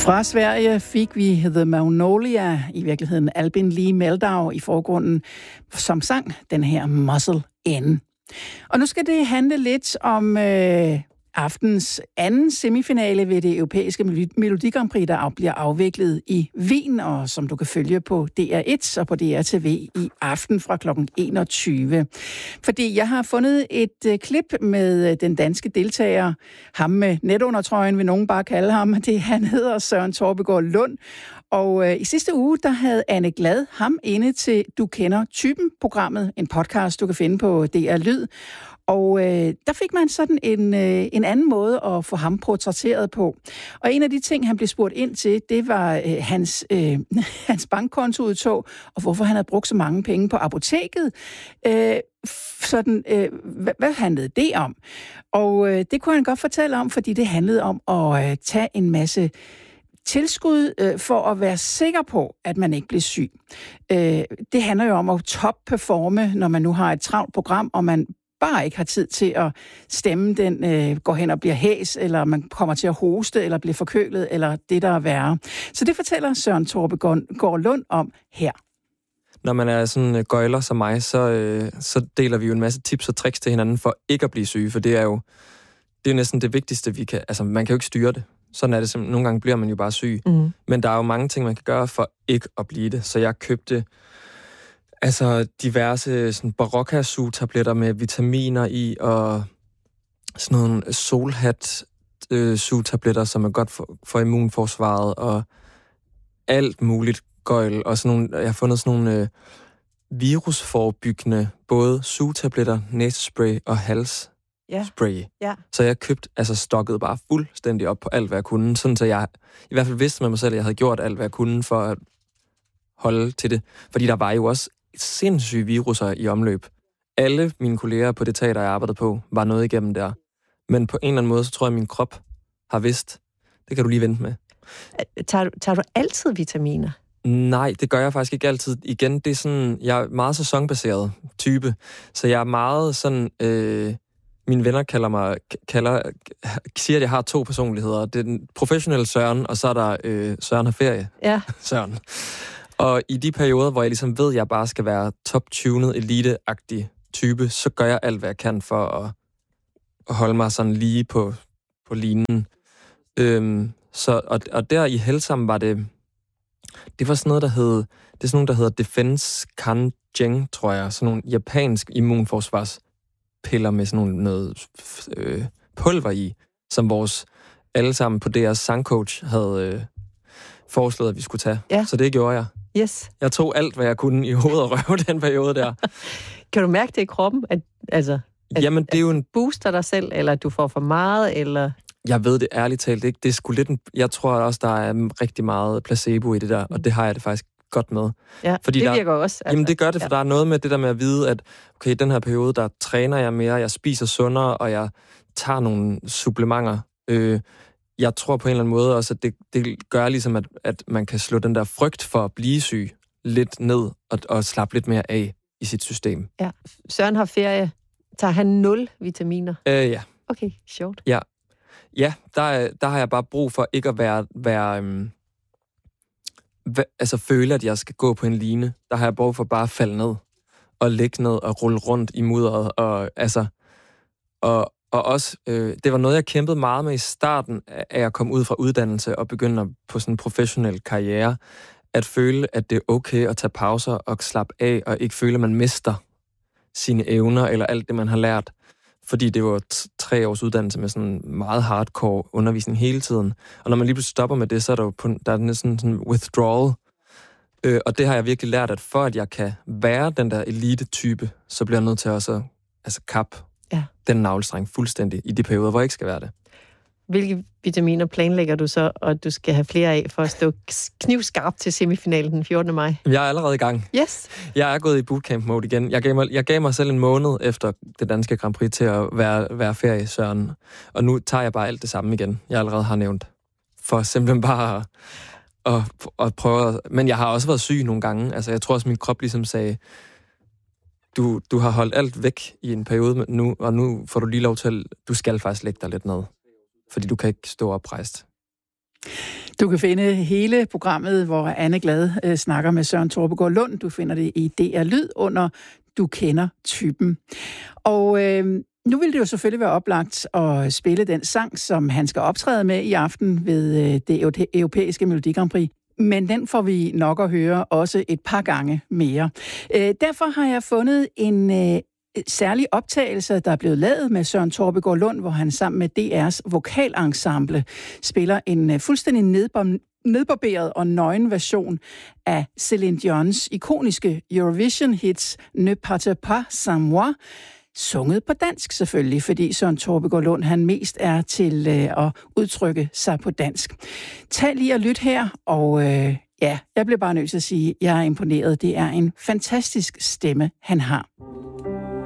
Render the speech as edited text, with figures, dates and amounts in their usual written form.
Fra Sverige fik vi The Magnolia, i virkeligheden Albin Lee Meldau i forgrunden, som sang den her Muscle In. Og nu skal det handle lidt om aftens anden semifinale ved det europæiske Melodi Grand Prix, der bliver afviklet i Wien, og som du kan følge på DR1 og på DRTV i aften fra kl. 21. Fordi jeg har fundet et klip med den danske deltager, ham med netundertrøjen, vil nogen bare kalde ham. Han hedder Søren Torpegaard Lund. Og i sidste uge, der havde Anne Glad ham inde til Du Kender Typen-programmet, en podcast, du kan finde på DR Lyd. Og der fik man sådan en anden måde at få ham portrætteret på. Og en af de ting, han blev spurgt ind til, det var hans bankkontoudtog, og hvorfor han havde brugt så mange penge på apoteket. Hvad handlede det om? Og det kunne han godt fortælle om, fordi det handlede om at tage en masse tilskud for at være sikker på, at man ikke bliver syg. Det handler jo om at top-performe, når man nu har et travlt program, og man bare ikke har tid til at stemme, den går hen og bliver hæs, eller man kommer til at hoste, eller bliver forkølet, eller det, der er værre. Så det fortæller Søren Torpegaard Lund om her. Når man er sådan gøjler som mig, så deler vi jo en masse tips og tricks til hinanden for ikke at blive syge, for det er jo næsten det vigtigste, vi kan. Altså, man kan jo ikke styre det. Sådan er det simpelthen. Nogle gange bliver man jo bare syg. Mm. Men der er jo mange ting, man kan gøre for ikke at blive det. Så jeg købte diverse sådan Barocca-sugetabletter med vitaminer i, og sådan nogle solhat-sugetabletter, som er godt for immunforsvaret, og alt muligt gøjl. Og sådan nogle, jeg har fundet sådan nogle virusforebyggende, både sugetabletter, næsespray og halsspray. Ja. Så jeg købte, stokket bare fuldstændig op på alt, hvad jeg kunne, sådan så jeg i hvert fald vidste med mig selv, at jeg havde gjort alt, hvad jeg kunne for at holde til det. Fordi der var jo også sindssyge viruser i omløb. Alle mine kolleger på det teater, jeg arbejdede på, var noget igennem der. Men på en eller anden måde, så tror jeg, at min krop har vidst. Det kan du lige vente med. Tager du altid vitaminer? Nej, det gør jeg faktisk ikke altid. Igen, det er sådan, jeg er meget sæsonbaseret type. Så jeg er meget sådan, mine venner siger, at jeg har 2 personligheder. Det er den professionelle Søren, og så er der Søren har ferie. Ja. Søren. Og i de perioder, hvor jeg ligesom ved, at jeg bare skal være top-tunet, elite-agtig type, så gør jeg alt, hvad jeg kan for at holde mig sådan lige på linen. Og der i Helsam var det var sådan noget, der hedder Defense Kanjeng, tror jeg. Sådan nogle japansk immunforsvarspiller med sådan noget pulver i, som vores alle sammen på deres sangcoach havde foreslået, at vi skulle tage. Ja. Så det gjorde jeg. Yes. Jeg tog alt, hvad jeg kunne i hoved og røv den periode der. Kan du mærke det i kroppen, at jamen, det er jo booster dig selv, eller at du får for meget, eller? Jeg ved det ærligt talt ikke. Det er sgu lidt jeg tror også, der er rigtig meget placebo i det der, og det har jeg det faktisk godt med. Ja, fordi det virker også. Jamen, det gør det, for der er noget med det der med at vide, at okay, i den her periode, der træner jeg mere, jeg spiser sundere, og jeg tager nogle supplementer. Jeg tror på en eller anden måde også, at det gør ligesom, at man kan slå den der frygt for at blive syg lidt ned og slappe lidt mere af i sit system. Ja. Søren har ferie. Tager han 0 vitaminer? Ja. Okay, sjovt. Ja, der har jeg bare brug for ikke at føle, at jeg skal gå på en line. Der har jeg brug for bare at falde ned og ligge ned og rulle rundt i mudderet. Og også, det var noget, jeg kæmpede meget med i starten, af at komme ud fra uddannelse og begynde på sådan en professionel karriere. At føle, at det er okay at tage pauser og slappe af, og ikke føle, at man mister sine evner eller alt det, man har lært. Fordi det var 3 års uddannelse med sådan meget hardcore undervisning hele tiden. Og når man lige pludselig stopper med det, så er der er næsten sådan withdrawal. Og det har jeg virkelig lært, at for at jeg kan være den der elite-type, så bliver jeg nødt til også at kappe den navlestreng fuldstændig i de perioder, hvor jeg ikke skal være det. Hvilke vitaminer planlægger du så, og du skal have flere af for at stå knivskarpt til semifinalen den 14. maj? Jeg er allerede i gang. Yes. Jeg er gået i bootcamp-mode igen. Jeg gav mig selv en måned efter det danske Grand Prix til at være ferie, Søren. Og nu tager jeg bare alt det samme igen, jeg allerede har nævnt. For simpelthen bare at prøve. Men jeg har også været syg nogle gange. Altså, jeg tror også, min krop ligesom sagde, du har holdt alt væk i en periode nu, og nu får du lige lov til, du skal faktisk lægge dig lidt ned. Fordi du kan ikke stå oprejst. Du kan finde hele programmet, hvor Anne Glad snakker med Søren Torpegaard Lund. Du finder det i DR Lyd under Du kender typen. Og nu vil det jo selvfølgelig være oplagt at spille den sang, som han skal optræde med i aften ved det europæiske Melodi Grand Prix. Men den får vi nok at høre også et par gange mere. Derfor har jeg fundet en særlig optagelse, der er blevet lavet med Søren Torpegaard Lund, hvor han sammen med DR's vokalensemble spiller en fuldstændig nedbarberet og nøgen version af Céline Dion's ikoniske Eurovision-hits Ne partez pas sans moi, sunget på dansk selvfølgelig, fordi Søren Torpegaard Lund han mest er til at udtrykke sig på dansk. Tag lige og lyt her, og jeg bliver bare nødt til at sige, at jeg er imponeret. Det er en fantastisk stemme, han har.